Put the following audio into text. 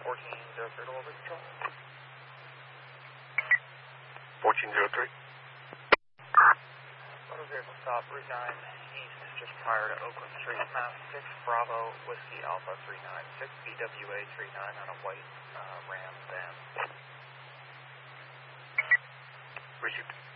1403 to over control. 1403. Motor vehicle stop, Route 9 East, just prior to Oakland Street, Mass 6, Bravo, Whiskey Alpha 396, BWA 39 on a white Ram van. Received.